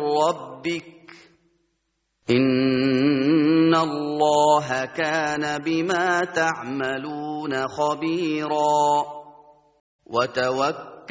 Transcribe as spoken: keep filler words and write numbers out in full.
ربك إن الله كان بما تعملون خبيرا وتوكل